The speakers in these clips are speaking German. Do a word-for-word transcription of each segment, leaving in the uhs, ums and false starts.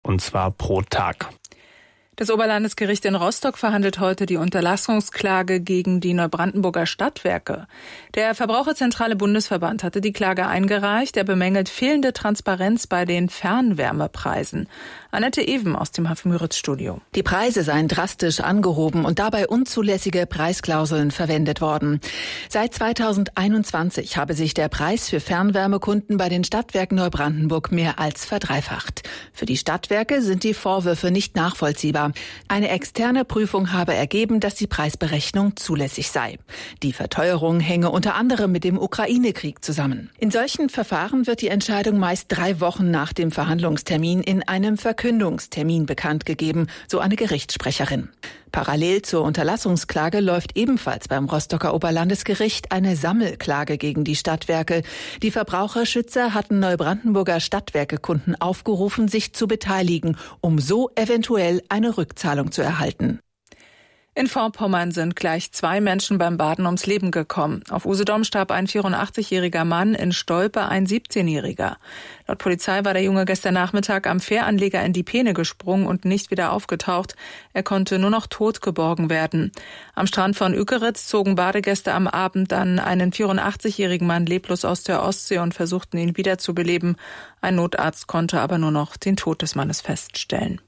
und zwar pro Tag. Das Oberlandesgericht in Rostock verhandelt heute die Unterlassungsklage gegen die Neubrandenburger Stadtwerke. Der Verbraucherzentrale Bundesverband hatte die Klage eingereicht. Er bemängelt fehlende Transparenz bei den Fernwärmepreisen. Annette Even aus dem Hafenmüritz-Studio. Die Preise seien drastisch angehoben und dabei unzulässige Preisklauseln verwendet worden. Seit zweitausendeinundzwanzig habe sich der Preis für Fernwärmekunden bei den Stadtwerken Neubrandenburg mehr als verdreifacht. Für die Stadtwerke sind die Vorwürfe nicht nachvollziehbar. Eine externe Prüfung habe ergeben, dass die Preisberechnung zulässig sei. Die Verteuerung hänge unter anderem mit dem Ukraine-Krieg zusammen. In solchen Verfahren wird die Entscheidung meist drei Wochen nach dem Verhandlungstermin in einem Verkündungstermin bekannt gegeben, so eine Gerichtssprecherin. Parallel zur Unterlassungsklage läuft ebenfalls beim Rostocker Oberlandesgericht eine Sammelklage gegen die Stadtwerke. Die Verbraucherschützer hatten Neubrandenburger Stadtwerkekunden aufgerufen, sich zu beteiligen, um so eventuell eine Rückzahlung zu erhalten. In Vorpommern sind gleich zwei Menschen beim Baden ums Leben gekommen. Auf Usedom starb ein vierundachtzigjähriger Mann, in Stolpe ein siebzehnjähriger. Laut Polizei war der Junge gestern Nachmittag am Fähranleger in die Peene gesprungen und nicht wieder aufgetaucht. Er konnte nur noch tot geborgen werden. Am Strand von Uekeritz zogen Badegäste am Abend dann einen vierundachtzigjährigen Mann leblos aus der Ostsee und versuchten ihn wiederzubeleben. Ein Notarzt konnte aber nur noch den Tod des Mannes feststellen.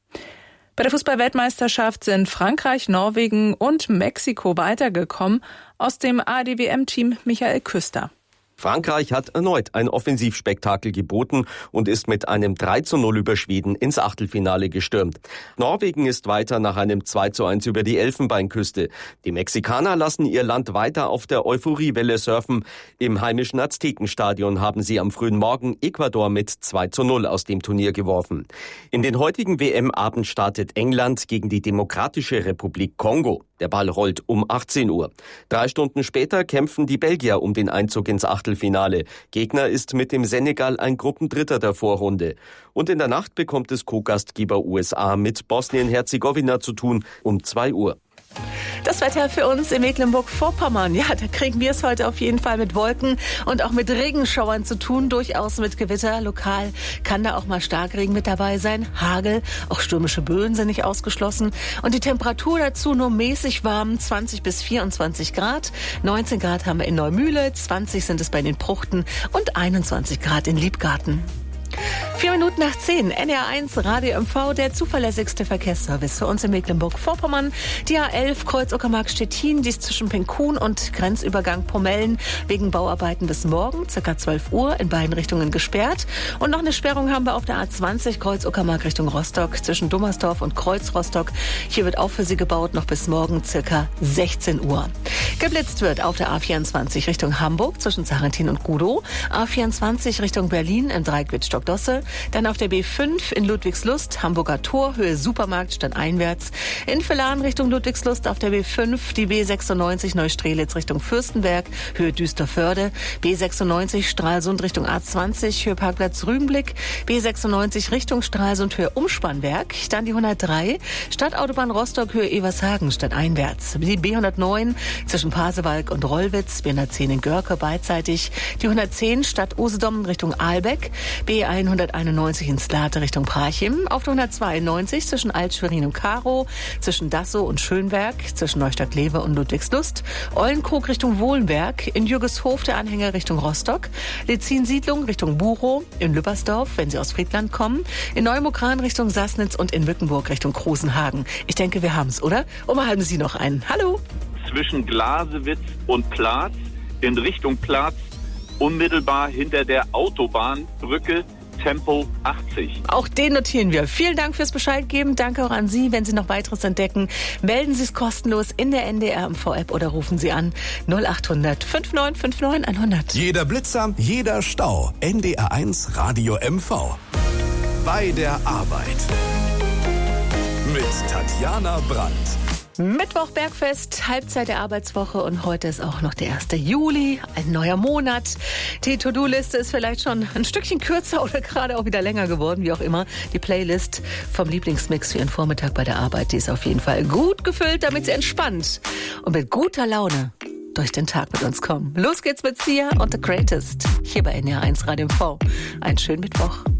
Bei der Fußball-Weltmeisterschaft sind Frankreich, Norwegen und Mexiko weitergekommen. Aus dem A R D-W M-Team Michael Küster. Frankreich hat erneut ein Offensivspektakel geboten und ist mit einem drei zu null über Schweden ins Achtelfinale gestürmt. Norwegen ist weiter nach einem zwei zu eins über die Elfenbeinküste. Die Mexikaner lassen ihr Land weiter auf der Euphoriewelle surfen. Im heimischen Aztekenstadion haben sie am frühen Morgen Ecuador mit zwei zu null aus dem Turnier geworfen. In den heutigen W M-Abend startet England gegen die Demokratische Republik Kongo. Der Ball rollt um achtzehn Uhr. Drei Stunden später kämpfen die Belgier um den Einzug ins Achtelfinale. Gegner ist mit dem Senegal ein Gruppendritter der Vorrunde. Und in der Nacht bekommt es Co-Gastgeber U S A mit Bosnien-Herzegowina zu tun um zwei Uhr. Das Wetter für uns in Mecklenburg-Vorpommern. Ja, da kriegen wir es heute auf jeden Fall mit Wolken und auch mit Regenschauern zu tun, durchaus mit Gewitter. Lokal kann da auch mal Starkregen mit dabei sein, Hagel, auch stürmische Böen sind nicht ausgeschlossen. Und die Temperatur dazu nur mäßig warm, zwanzig bis vierundzwanzig Grad. neunzehn Grad haben wir in Neumühle, zwanzig sind es bei den Pruchten und einundzwanzig Grad in Liebgarten. Vier Minuten nach zehn, N R eins Radio M V, der zuverlässigste Verkehrsservice für uns in Mecklenburg-Vorpommern. Die A elf Kreuz-Uckermark-Stettin, die ist zwischen Penkun und Grenzübergang Pomellen wegen Bauarbeiten bis morgen, ca. zwölf Uhr, in beiden Richtungen gesperrt. Und noch eine Sperrung haben wir auf der A zwanzig Kreuz-Uckermark Richtung Rostock, zwischen Dummersdorf und Kreuz-Rostock. Hier wird auch für Sie gebaut, noch bis morgen ca. sechzehn Uhr. Geblitzt wird auf der A vierundzwanzig Richtung Hamburg, zwischen Sarrentin und Gudow. A vierundzwanzig Richtung Berlin im Dreieck Wittstock-Dosse. Dann auf der B fünf in Ludwigslust, Hamburger Tor, Höhe Supermarkt, stadteinwärts. In Villahn Richtung Ludwigslust auf der B fünf, die B sechsundneunzig Neustrelitz Richtung Fürstenberg, Höhe Düsterförde. B sechsundneunzig Stralsund Richtung A zwanzig, Höhe Parkplatz Rügenblick. B sechsundneunzig Richtung Stralsund, Höhe Umspannwerk. Dann die hundertdrei, Stadtautobahn Rostock, Höhe Evershagen, stadteinwärts. Die B hundertneun zwischen Pasewalk und Rollwitz, B hundertzehn in Görke beidseitig. Die hundertzehn Stadt Usedom Richtung Ahlbeck. B hunderteinundneunzig in Slate Richtung Parchim, auf der hundertzweiundneunzig zwischen Alt-Schwerin und Karow, zwischen Dassow und Schönberg, zwischen Neustadt-Lewe und Ludwigslust, Eulenkrug Richtung Wohlenberg, in Jürgeshof der Anhänger Richtung Rostock, Lezin-Siedlung Richtung Buchow, in Lübbersdorf, wenn Sie aus Friedland kommen, in Neumokran Richtung Sassnitz und in Mückenburg Richtung Krusenhagen. Ich denke, wir haben es, oder? Und mal halten Sie noch einen. Hallo! Zwischen Glasewitz und Platz, in Richtung Platz, unmittelbar hinter der Autobahnbrücke, Tempo achtzig. Auch den notieren wir. Vielen Dank fürs Bescheid geben. Danke auch an Sie. Wenn Sie noch weiteres entdecken, melden Sie es kostenlos in der N D R M V-App oder rufen Sie an null acht hundert neunundfünfzig neunundfünfzig hundert. Jeder Blitzer, jeder Stau. N D R eins Radio M V. Bei der Arbeit. Mit Tatjana Brandt. Mittwoch Bergfest, Halbzeit der Arbeitswoche und heute ist auch noch der erste Juli, ein neuer Monat. Die To-Do-Liste ist vielleicht schon ein Stückchen kürzer oder gerade auch wieder länger geworden, wie auch immer. Die Playlist vom Lieblingsmix für Ihren Vormittag bei der Arbeit, die ist auf jeden Fall gut gefüllt, damit Sie entspannt und mit guter Laune durch den Tag mit uns kommen. Los geht's mit Sia und The Greatest hier bei N R eins Radio M V. Einen schönen Mittwoch.